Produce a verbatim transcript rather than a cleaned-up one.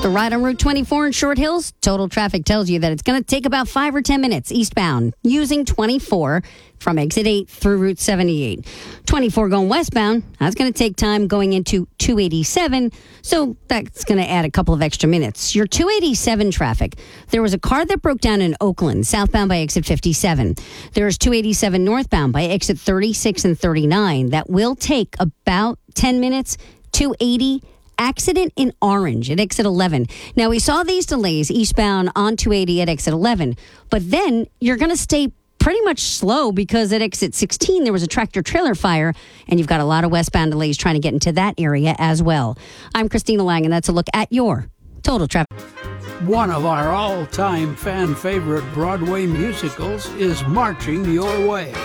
The ride on Route twenty-four in Short Hills, total traffic tells you that it's going to take about five or ten minutes eastbound using twenty-four from exit eight through Route seventy-eight. twenty-four going westbound, that's going to take time going into two eighty-seven, so that's going to add a couple of extra minutes. Your two eighty-seven traffic, there was a car that broke down in Oakland, southbound by exit fifty-seven. There's two eighty-seven northbound by exit thirty-six and thirty-nine. That will take about ten minutes. two eighty accident in Orange at exit eleven. Now, we saw these delays eastbound on two eighty at exit eleven, but then you're going to stay pretty much slow because at exit sixteen, there was a tractor trailer fire, and you've got a lot of westbound delays trying to get into that area as well. I'm Christina Lang, and that's a look at your total traffic. One of our all-time fan favorite Broadway musicals is Marching Your Way.